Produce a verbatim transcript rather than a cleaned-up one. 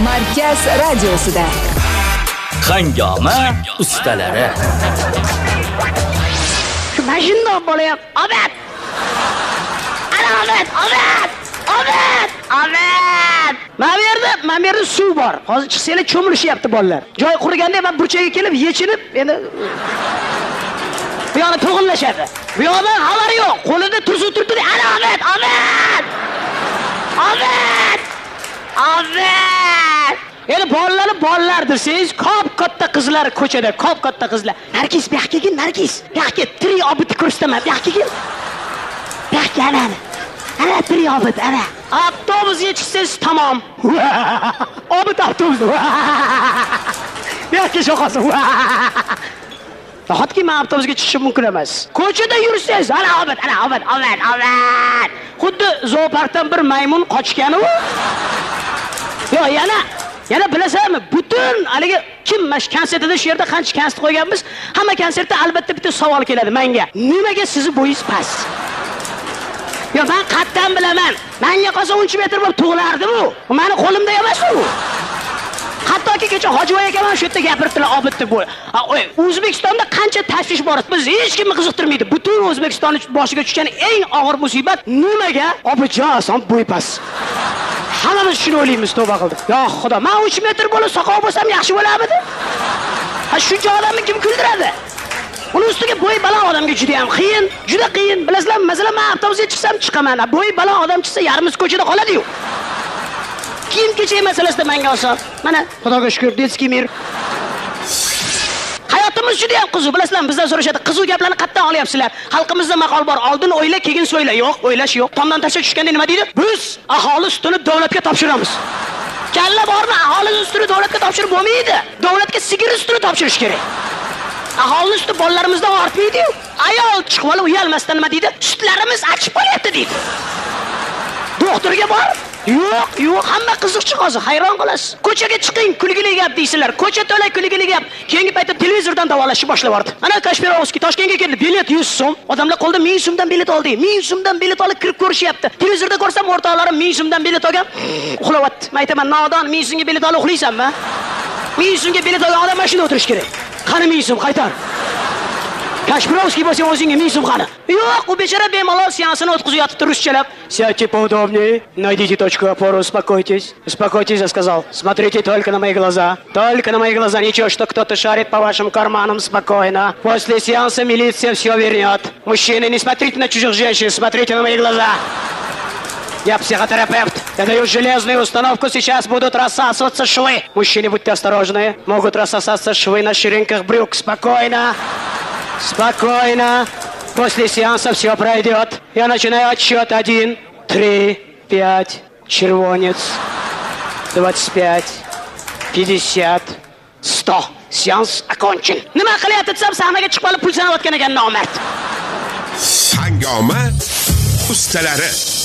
Markaz radiosida Hangoma ustalari. Shu mashinada bo'layap, Obed. Ana Obed, Obed, Obed, Obed. Mana bu yerda, mana bu yerda suv bor. Hozir chiqsanglar cho'milishyapti bolalar. Joy qurganda men burchaga kelib, yechinib, endi bu yoqda to'g'illashadi. Bu yoqda xabar yo'q. Qo'lida tursu turtdi. Ana Obed, Obed. Obed. Obed. Endi bolalar bolalar desiz, kop katta qizlar ko'chada, kop katta qizlar. Nargis, bu yoqqa kel, Nargis. Bu yoqqa tri obitni ko'rsataman. Bu yoqqa kel. Bu yoqqa ana. Ana tri obit, ana. Avtobusga chiqsangiz tamom. Obit avtobusda. Bu yoqqa shoqasin. Nahotki men avtobusga chiqishim mumkin emas. Ko'chada yursangiz, ana Obid, ana Obid, Obid, Obid. Xuddi zooparkdan bir maymun qochgani-ku. Yo, yana yana bilasizmi? Butun haligi kim mash konsertida shu yerda qancha konsert qo'yganmiz? Hamma konsertda albatta bitta savol keladi menga. Nimaga sizni bo'yingiz past? Yo, men qatdan bilaman. Menga qolsa uch metr bo'lib tug'ilardi bu. Meni qo'limda emas u. Hattoki kecha Hojiboy aka ham shu yerda gapirdilar, Obid deb bo'l. O'zbekistonda qancha tashvish bor, biz hech kimni qiziqtirmaydi. Butun O'zbekistonni boshiga tushgan eng og'ir musibat nimaga? Obidjon oson bo'y past. Hammamiz shuni o'ylaymiz, tavba qildik. Yo Xudo, men uch metr bo'lib soqov bo'lsam yaxshi bo'larmidi? Ha shuncha odamni kim kuldiradi? Uning ustiga bo'y baland odamga juda ham qiyin, juda qiyin. Bilasizlarmi, masalan, men avtobusga chiqsam chiqaman. Bo'y baland odam chiqsa yarimiz ko'chada qoladi-yu. Kiyim kechak masalasida menga oson. Mana Xudoga shukr, detskiy mir. Hayotimiz juda ham qiziq. Bilasizlarmi, bizdan so'rashadi, qiziq gaplarni qayerdan olyapsizlar? Xalqimizda maqol bor, oldin o'yla, keyin so'yla. Yo'q, o'ylash yo'q. Tomdan tasha tushganda nima deydi? Biz aholi ustini davlatga topshiramiz. Kalla bormi, aholi ustini davlatga topshirib bo'lmaydi. Davlatga sigir ustini topshirish kerak. Aholi usti bolalarimizdan ortmaydi-yu. Ayol chiqib olib uyalmasdan nima deydi? Sutlarimiz achib qolyapti deydi. Doktorga bor. Yo'q, yo'q, hamma qiziqchi hozir, hayron qolasiz. Ko'chaga chiqing, kulgili gap deysizlar. Ko'cha to'la kulgili gap. Keyingi paytda televizordan davolashni boshlab yubordi. Ana Kashpirovskiy Toshkentga keldi, bilet yuz so'm. Odamlar qo'lda ming so'mdan bilet oldi. ming so'mdan bilet olib kirib ko'rishyapti. Televizorda ko'rsam o'rtoqlarim ming so'mdan bilet olgan, uxlayapti. Men aytaman, nodon, ming so'mga bilet olib uxlaysanmi? ming so'mga bilet olgan odam mashina o'tirish kerak. Qani ming so'm qaytar. Kashpirovskiy bo'lsa o'zingga ming so'm qani. Yo'q, u bechora bemalol seansini o'tkazib yotibdi ruschalab. Сядьте поудобнее, найдите точку опоры, успокойтесь. Успокойтесь, я сказал. Смотрите только на мои глаза. Только на мои глаза. Ничего, что кто-то шарит по вашим карманам, спокойно. После сеанса милиция все вернет. Мужчины, не смотрите на чужих женщин, смотрите на мои глаза. Я психотерапевт. Я даю железную установку, сейчас будут рассасываться швы. Мужчины, будьте осторожны. Могут рассосаться швы на ширинках брюк. Спокойно. Спокойно. После сеанса все пройдет. Я начинаю отсчет. Один, три, пять. Червонец. Двадцать пять. Пятьдесят. Сто. Сеанс окончен. Nima qilyapti desam, sahnaga chiqib olib pul sanayotgan ekan nomard. Hangoma ustalari.